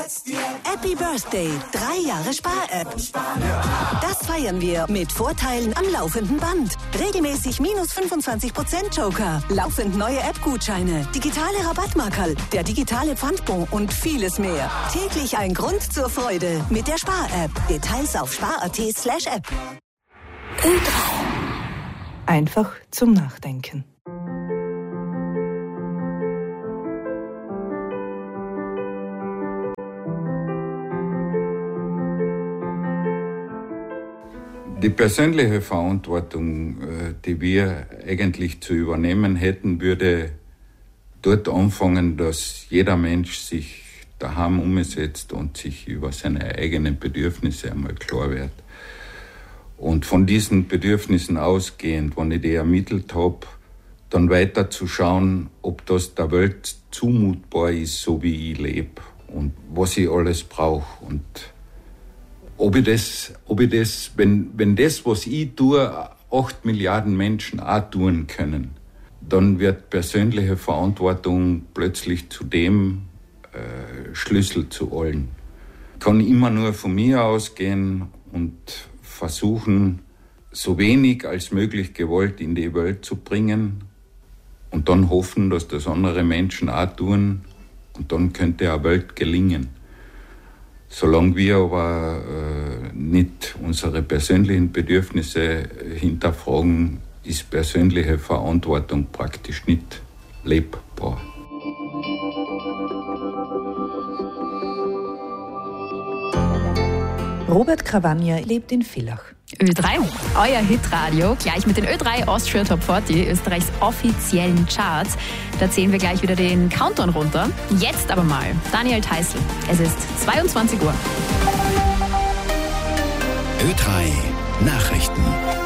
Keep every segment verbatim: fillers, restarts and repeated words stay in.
Happy Birthday, drei Jahre Spar-App. Das feiern wir mit Vorteilen am laufenden Band. Regelmäßig minus fünfundzwanzig Prozent Joker, laufend neue App-Gutscheine, digitale Rabattmarkerl, der digitale Pfandbon und vieles mehr. Täglich ein Grund zur Freude mit der Spar-App. Details auf spar.at slash app. Ö drei. Einfach zum Nachdenken. Die persönliche Verantwortung, die wir eigentlich zu übernehmen hätten, würde dort anfangen, dass jeder Mensch sich daheim umsetzt und sich über seine eigenen Bedürfnisse einmal klar wird. Und von diesen Bedürfnissen ausgehend, wenn ich die ermittelt habe, dann weiter zu schauen, ob das der Welt zumutbar ist, so wie ich lebe und was ich alles brauche. Und Ob ich das, ob ich das, wenn, wenn das, was ich tue, acht Milliarden Menschen auch tun können, dann wird persönliche Verantwortung plötzlich zu dem äh, Schlüssel zu allen. Ich kann immer nur von mir ausgehen und versuchen, so wenig als möglich Gewalt in die Welt zu bringen und dann hoffen, dass das andere Menschen auch tun und dann könnte eine Welt gelingen. Solange wir aber äh, nicht unsere persönlichen Bedürfnisse hinterfragen, ist persönliche Verantwortung praktisch nicht lebbar. Robert Cravagna lebt in Villach. Ö drei, euer Hitradio, gleich mit den Ö drei Austria Top vierzig, Österreichs offiziellen Charts. Da zählen wir gleich wieder den Countdown runter. Jetzt aber mal Daniel Theißl. Es ist zweiundzwanzig Uhr. Ö drei Nachrichten.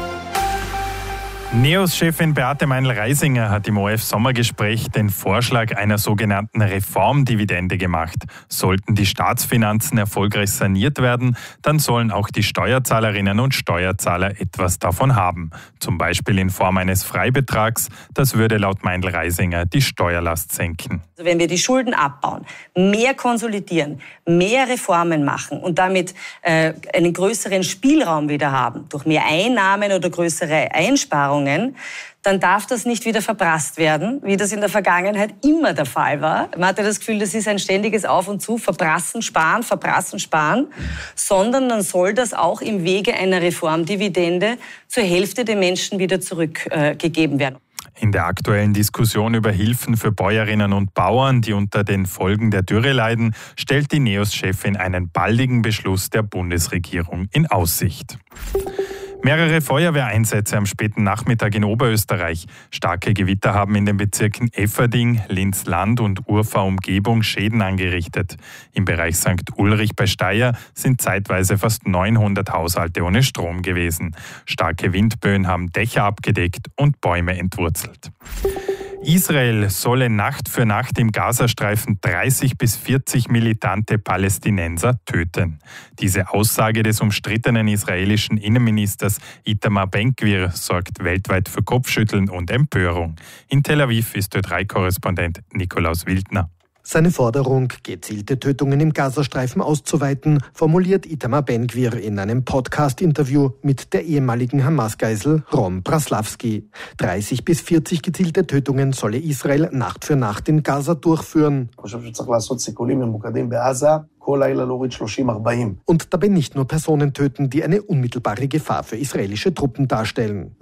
NEOS-Chefin Beate Meinl-Reisinger hat im O R F-Sommergespräch den Vorschlag einer sogenannten Reformdividende gemacht. Sollten die Staatsfinanzen erfolgreich saniert werden, dann sollen auch die Steuerzahlerinnen und Steuerzahler etwas davon haben. Zum Beispiel in Form eines Freibetrags. Das würde laut Meinl-Reisinger die Steuerlast senken. Also wenn wir die Schulden abbauen, mehr konsolidieren, mehr Reformen machen und damit äh, einen größeren Spielraum wieder haben, durch mehr Einnahmen oder größere Einsparungen, dann darf das nicht wieder verprasst werden, wie das in der Vergangenheit immer der Fall war. Man hatte das Gefühl, das ist ein ständiges Auf und Zu, verprassen, sparen, verprassen, sparen, sondern dann soll das auch im Wege einer Reformdividende zur Hälfte der Menschen wieder zurückgegeben äh, werden. In der aktuellen Diskussion über Hilfen für Bäuerinnen und Bauern, die unter den Folgen der Dürre leiden, stellt die NEOS-Chefin einen baldigen Beschluss der Bundesregierung in Aussicht. Mehrere Feuerwehreinsätze am späten Nachmittag in Oberösterreich. Starke Gewitter haben in den Bezirken Efferding, Linz-Land und Urfahr-Umgebung Schäden angerichtet. Im Bereich Sankt Ulrich bei Steyr sind zeitweise fast neunhundert Haushalte ohne Strom gewesen. Starke Windböen haben Dächer abgedeckt und Bäume entwurzelt. Israel solle Nacht für Nacht im Gazastreifen dreißig bis vierzig militante Palästinenser töten. Diese Aussage des umstrittenen israelischen Innenministers Itamar Ben-Gvir sorgt weltweit für Kopfschütteln und Empörung. In Tel Aviv ist Ö drei Korrespondent Nikolaus Wildner. Seine Forderung, gezielte Tötungen im Gazastreifen auszuweiten, formuliert Itamar Ben-Gvir in einem Podcast-Interview mit der ehemaligen Hamas-Geisel Ron Braslavsky. dreißig bis vierzig gezielte Tötungen solle Israel Nacht für Nacht in Gaza durchführen. Und dabei nicht nur Personen töten, die eine unmittelbare Gefahr für israelische Truppen darstellen.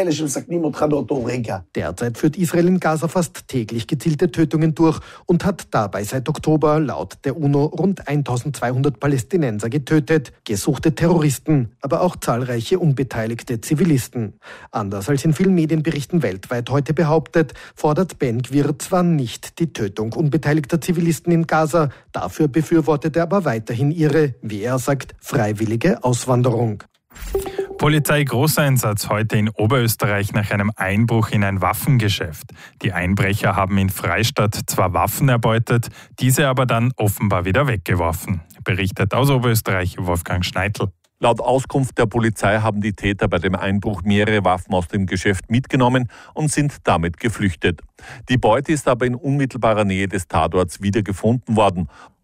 Derzeit führt Israel in Gaza fast täglich gezielte Tötungen durch und hat dabei seit Oktober laut der UNO rund eintausendzweihundert Palästinenser getötet, gesuchte Terroristen, aber auch zahlreiche unbeteiligte Zivilisten. Anders als in vielen Medienberichten weltweit heute behauptet, fordert Ben-Gvir zwar nicht die Tötung unbeteiligter Zivilisten in Gaza, dafür befürwortet er aber weiterhin ihre, wie er sagt, freiwillige Auswanderung. Polizei-Großeinsatz heute in Oberösterreich nach einem Einbruch in ein Waffengeschäft. Die Einbrecher haben in Freistadt zwar Waffen erbeutet, diese aber dann offenbar wieder weggeworfen. Berichtet aus Oberösterreich Wolfgang Schneidl. Laut Auskunft der Polizei haben die Täter bei dem Einbruch mehrere Waffen aus dem Geschäft mitgenommen und sind damit geflüchtet. Die Beute ist aber in unmittelbarer Nähe des Tatorts wiedergefunden worden.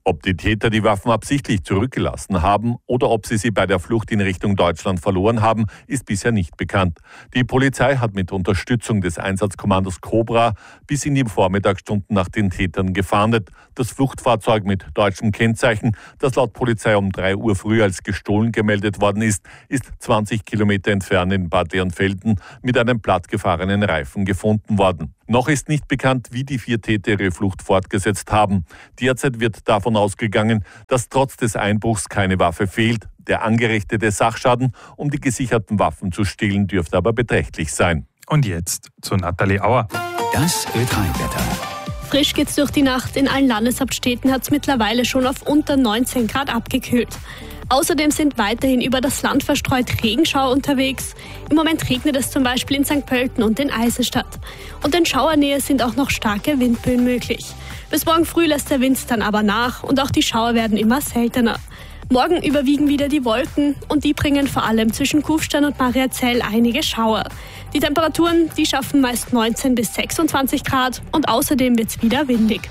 Ob die Täter die Waffen absichtlich zurückgelassen haben oder ob sie sie bei der Flucht in Richtung Deutschland verloren haben, ist bisher nicht bekannt. Die Polizei hat mit Unterstützung des Einsatzkommandos Cobra bis in die Vormittagsstunden nach den Tätern gefahndet. Das Fluchtfahrzeug mit deutschem Kennzeichen, das laut Polizei um drei Uhr früh als gestohlen gemeldet worden ist, ist zwanzig Kilometer entfernt in Bad Leonfelden mit einem plattgefahrenen Reifen gefunden worden. Noch ist nicht bekannt, wie die vier Täter ihre Flucht fortgesetzt haben. Derzeit wird davon ausgegangen, dass trotz des Einbruchs keine Waffe fehlt. Der angerichtete Sachschaden, um die gesicherten Waffen zu stehlen, dürfte aber beträchtlich sein. Und jetzt zu Nathalie Auer. Das Ö drei Wetter. Frisch geht's durch die Nacht. In allen Landeshauptstädten hat es mittlerweile schon auf unter neunzehn Grad abgekühlt. Außerdem sind weiterhin über das Land verstreut Regenschauer unterwegs. Im Moment regnet es zum Beispiel in Sankt Pölten und in Eisenstadt. Und in Schauernähe sind auch noch starke Windböen möglich. Bis morgen früh lässt der Wind dann aber nach und auch die Schauer werden immer seltener. Morgen überwiegen wieder die Wolken und die bringen vor allem zwischen Kufstein und Mariazell einige Schauer. Die Temperaturen, die schaffen meist neunzehn bis sechsundzwanzig Grad und außerdem wird's wieder windig.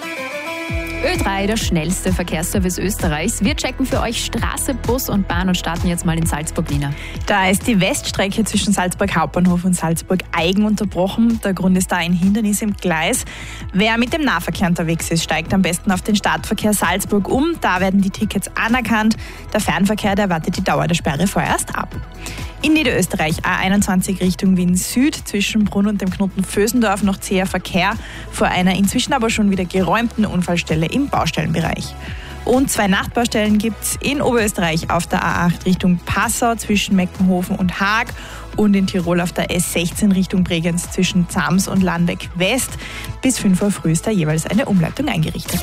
Ö drei, der schnellste Verkehrsservice Österreichs. Wir checken für euch Straße, Bus und Bahn und starten jetzt mal in Salzburg-Lina. Da ist die Weststrecke zwischen Salzburg Hauptbahnhof und Salzburg-Eigen unterbrochen. Der Grund ist da ein Hindernis im Gleis. Wer mit dem Nahverkehr unterwegs ist, steigt am besten auf den Startverkehr Salzburg um. Da werden die Tickets anerkannt. Der Fernverkehr, der wartet die Dauer der Sperre vorerst ab. In Niederösterreich A einundzwanzig Richtung Wien Süd, zwischen Brunn und dem Knoten Vösendorf noch zäher Verkehr, vor einer inzwischen aber schon wieder geräumten Unfallstelle im Baustellenbereich. Und zwei Nachtbaustellen gibt es in Oberösterreich auf der A acht Richtung Passau zwischen Meckenhofen und Haag und in Tirol auf der S sechzehn Richtung Bregenz zwischen Zams und Landeck West. Bis fünf Uhr früh ist da jeweils eine Umleitung eingerichtet.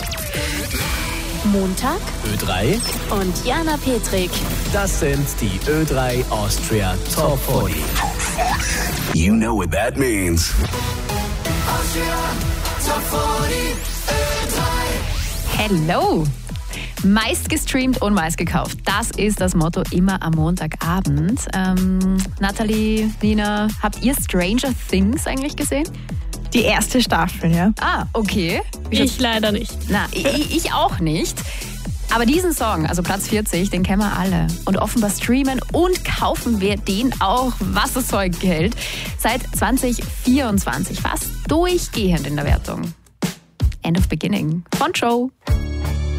Montag Ö drei und Jana Petrik. Das sind die Ö drei Austria Top vierzig. You know what that means. Austria Top vierzig Ö drei. Hello! Meist gestreamt und meist gekauft. Das ist das Motto immer am Montagabend. Ähm, Nathalie, Nina, habt ihr Stranger Things eigentlich gesehen? Die erste Staffel, ja. Ah, okay. Ich leider nicht. Na, ich, ich auch nicht. Aber diesen Song, also Platz vierzig, den kennen wir alle. Und offenbar streamen und kaufen wir den auch, was das Zeug hält. Seit zwanzig vierundzwanzig, fast durchgehend in der Wertung. End of Beginning von Joe.